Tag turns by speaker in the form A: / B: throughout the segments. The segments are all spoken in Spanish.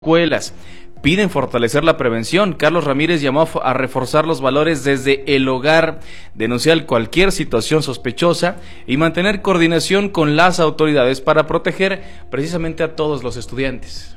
A: escuelas. Piden fortalecer la prevención. Carlos Ramírez llamó a reforzar los valores desde el hogar, denunciar cualquier situación sospechosa y mantener coordinación con las autoridades para proteger precisamente a todos los estudiantes.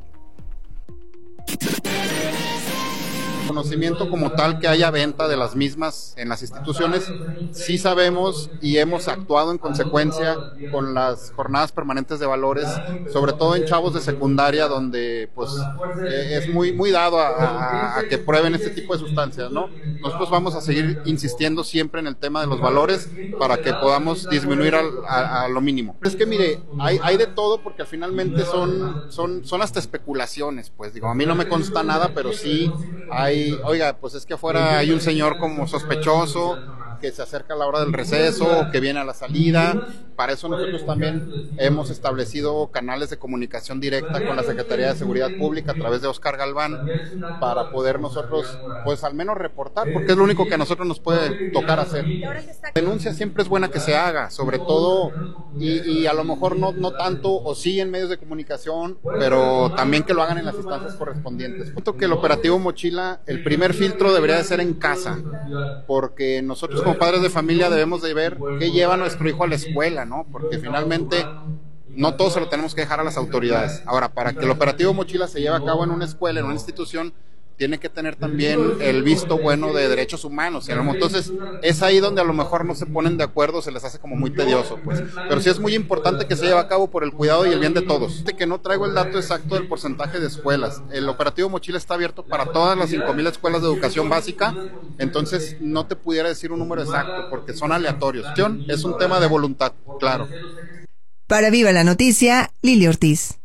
B: Conocimiento como tal que haya venta de las mismas en las instituciones, sí sabemos y hemos actuado en consecuencia con las jornadas permanentes de valores, sobre todo en chavos de secundaria, donde pues es muy dado a que prueben este tipo de sustancias, ¿no? Nosotros vamos a seguir insistiendo siempre en el tema de los valores para que podamos disminuir a lo mínimo. Es que mire, hay de todo, porque finalmente son hasta especulaciones, pues digo, a mí no me consta nada, pero sí hay, oiga, pues es que afuera hay un señor como sospechoso que se acerca a la hora del receso o que viene a la salida. Para eso nosotros también hemos establecido canales de comunicación directa con la Secretaría de Seguridad Pública a través de Oscar Galván, para poder nosotros, pues al menos reportar, porque es lo único que a nosotros nos puede tocar hacer. Denuncia siempre es buena que se haga, sobre todo, y a lo mejor no tanto, o sí en medios de comunicación, pero también que lo hagan en las instancias correspondientes. Siento que el operativo Mochila, el primer filtro debería de ser en casa, porque nosotros como padres de familia debemos de ver qué lleva nuestro hijo a la escuela, ¿no? Porque finalmente no todo se lo tenemos que dejar a las autoridades. Ahora, para que el operativo Mochila se lleve a cabo en una escuela, en una institución, tiene que tener también el visto bueno de derechos humanos. Entonces, es ahí donde a lo mejor no se ponen de acuerdo, se les hace como muy tedioso, pues. Pero sí es muy importante que se lleve a cabo por el cuidado y el bien de todos. Que no traigo el dato exacto del porcentaje de escuelas. El operativo Mochila está abierto para todas las 5,000 escuelas de educación básica, entonces no te pudiera decir un número exacto, porque son aleatorios. Es un tema de voluntad, claro.
C: Para Viva la Noticia, Lili Ortiz.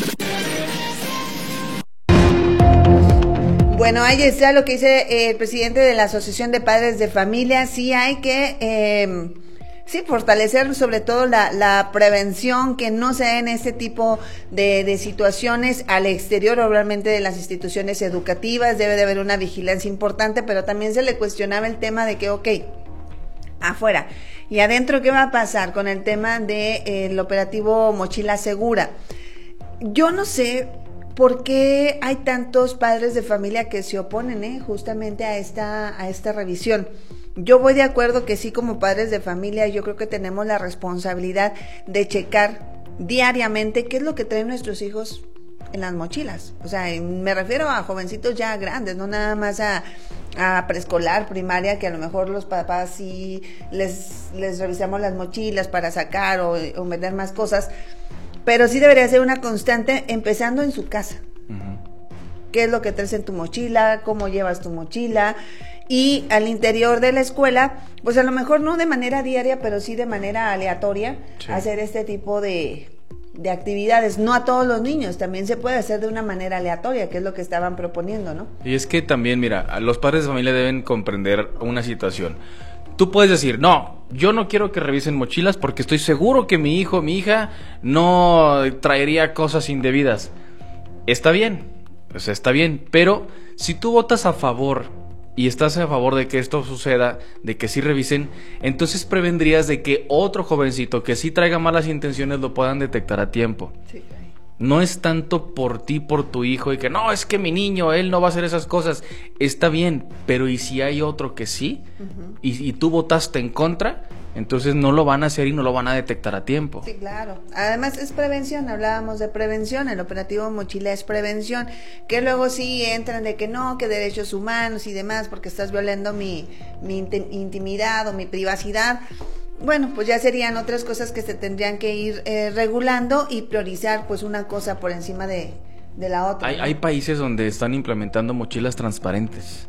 C: Bueno, ahí está lo que dice el presidente de la Asociación de Padres de Familia. Sí hay que fortalecer sobre todo la prevención, que no se den este tipo de situaciones al exterior, obviamente, de las instituciones educativas. Debe de haber una vigilancia importante, pero también se le cuestionaba el tema de que, afuera y adentro, ¿qué va a pasar con el tema del operativo Mochila Segura? Yo no sé ¿por qué hay tantos padres de familia que se oponen justamente a esta revisión? Yo voy de acuerdo que sí, como padres de familia, yo creo que tenemos la responsabilidad de checar diariamente qué es lo que traen nuestros hijos en las mochilas. O sea, me refiero a jovencitos ya grandes, no nada más a preescolar, primaria, que a lo mejor los papás sí les revisamos las mochilas para sacar o meter más cosas. Pero sí debería ser una constante, empezando en su casa. Uh-huh. ¿Qué es lo que traes en tu mochila? ¿Cómo llevas tu mochila? Y al interior de la escuela, pues a lo mejor no de manera diaria, pero sí de manera aleatoria, sí, hacer este tipo de actividades. No a todos los niños, también se puede hacer de una manera aleatoria, que es lo que estaban proponiendo, ¿no? Y es que también, mira, los padres de familia deben comprender una situación. Tú puedes decir, no, yo no quiero que revisen mochilas porque estoy seguro que mi hijo, mi hija no traería cosas indebidas. Está bien, pues está bien, pero si tú votas a favor y estás a favor de que esto suceda, de que sí revisen, entonces prevendrías de que otro jovencito que sí traiga malas intenciones lo puedan detectar a tiempo. Sí. No es tanto por ti, por tu hijo, y que no, es que mi niño, él no va a hacer esas cosas. Está bien, pero ¿y si hay otro que sí? Uh-huh. Y tú votaste en contra, entonces no lo van a hacer y no lo van a detectar a tiempo. Sí, claro. Además es prevención, hablábamos de prevención, el operativo Mochila es prevención, que luego sí entran de que no, que derechos humanos y demás, porque estás violando mi intimidad o mi privacidad. Bueno, pues ya serían otras cosas que se tendrían que ir regulando y priorizar pues una cosa por encima de la otra. Hay países donde están implementando mochilas transparentes.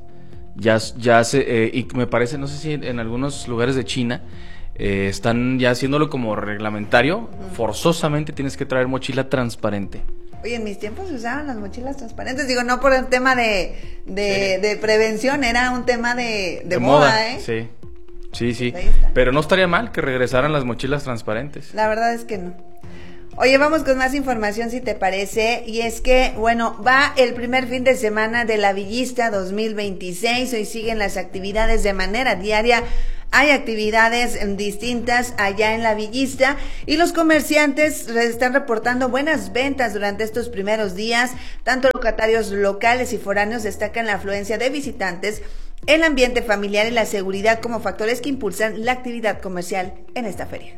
C: Y me parece, no sé si en algunos lugares de China están ya haciéndolo como reglamentario. Uh-huh. Forzosamente tienes que traer mochila transparente. Oye, en mis tiempos se usaban las mochilas transparentes, digo, no por el tema de prevención, era un tema de moda, ¿eh? Sí. Sí, pero no estaría mal que regresaran las mochilas transparentes. La verdad es que no. Oye, vamos con más información si te parece, y es que, bueno, va el primer fin de semana de la Villista 2026, hoy siguen las actividades de manera diaria Hay actividades distintas allá en la Villista y los comerciantes están reportando buenas ventas durante estos primeros días. Tanto locatarios locales y foráneos destacan la afluencia de visitantes, el ambiente familiar y la seguridad como factores que impulsan la actividad comercial en esta feria.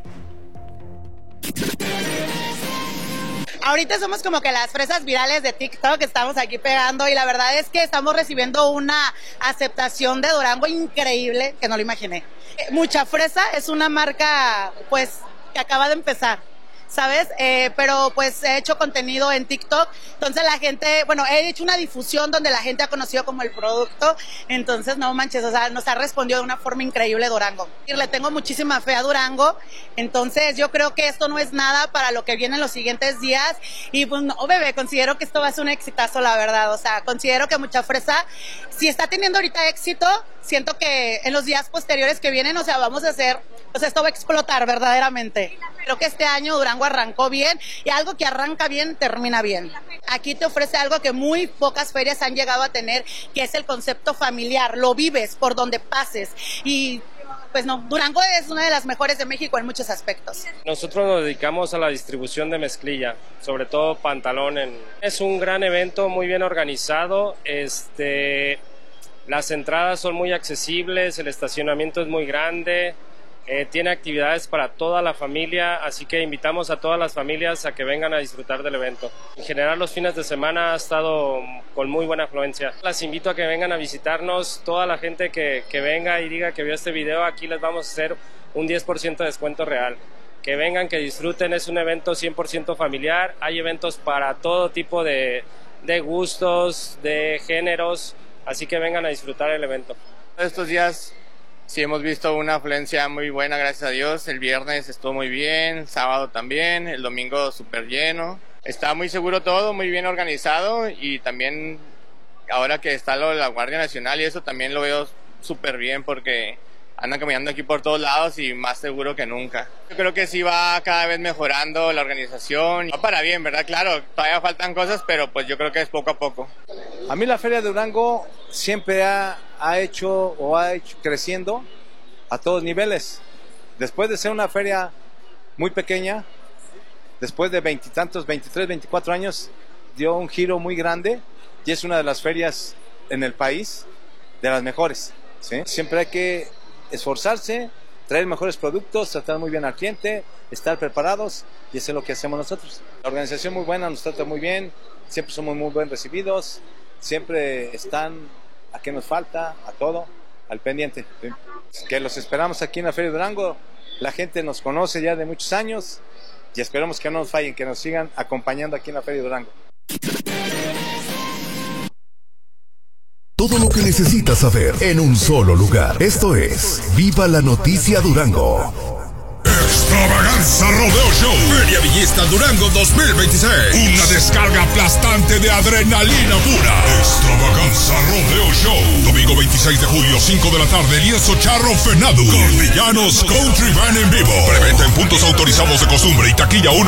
D: Ahorita somos como que las fresas virales de TikTok que estamos aquí pegando y la verdad es que estamos recibiendo una aceptación de Durango increíble que no lo imaginé. Mucha Fresa es una marca pues que acaba de empezar, ¿sabes? Pero pues he hecho contenido en TikTok, entonces la gente, bueno, he hecho una difusión donde la gente ha conocido como el producto, entonces no manches, o sea, nos ha respondido de una forma increíble Durango. Y le tengo muchísima fe a Durango, entonces yo creo que esto no es nada para lo que viene en los siguientes días y pues no, bebé, considero que esto va a ser un exitazo, la verdad, o sea, considero que Mucha Fresa, si está teniendo ahorita éxito, siento que en los días posteriores que vienen, o sea, vamos a hacer, o sea, esto va a explotar verdaderamente. Creo que este año Durango arrancó bien y algo que arranca bien, termina bien. Aquí te ofrece algo que muy pocas ferias han llegado a tener, que es el concepto familiar. Lo vives por donde pases y pues no, Durango es una de las mejores de México en muchos aspectos.
E: Nosotros nos dedicamos a la distribución de mezclilla, sobre todo pantalón. Es un gran evento, muy bien organizado. Las entradas son muy accesibles, el estacionamiento es muy grande. Tiene actividades para toda la familia, así que invitamos a todas las familias a que vengan a disfrutar del evento. En general los fines de semana ha estado con muy buena afluencia. Las invito a que vengan a visitarnos, toda la gente que venga y diga que vio este video, aquí les vamos a hacer un 10% de descuento real. Que vengan, que disfruten, es un evento 100% familiar, hay eventos para todo tipo de gustos, de géneros, así que vengan a disfrutar el evento.
F: Estos días sí hemos visto una afluencia muy buena, gracias a Dios. El viernes estuvo muy bien, el sábado también, el domingo súper lleno. Está muy seguro todo, muy bien organizado y también ahora que está lo de la Guardia Nacional y eso también lo veo súper bien porque andan caminando aquí por todos lados y más seguro que nunca. Yo creo que sí va cada vez mejorando la organización. Va para bien, ¿verdad? Claro, todavía faltan cosas, pero pues yo creo que es poco a poco.
G: A mí la Feria de Durango siempre ha hecho creciendo a todos niveles. Después de ser una feria muy pequeña, después de 23, 24 años, dio un giro muy grande y es una de las ferias en el país de las mejores, ¿sí? Siempre hay que esforzarse, traer mejores productos, tratar muy bien al cliente, estar preparados y eso es lo que hacemos nosotros. La organización muy buena, nos trata muy bien, siempre somos muy bien recibidos, siempre están a qué nos falta, a todo, al pendiente. ¿Sí? Que los esperamos aquí en la Feria de Durango, la gente nos conoce ya de muchos años y esperamos que no nos fallen, que nos sigan acompañando aquí en la Feria de Durango.
H: Todo lo que necesitas saber en un solo lugar. Esto es Viva la Noticia Durango.
I: Extravaganza Rodeo Show. Feria Villista Durango 2026. Una descarga aplastante de adrenalina pura. Extravaganza Rodeo Show. Domingo 26 de julio, 5 de la tarde, Lienzo Charro Fenadu. Con Villanos Country Band en vivo. Preventa en puntos autorizados de costumbre y taquilla 1.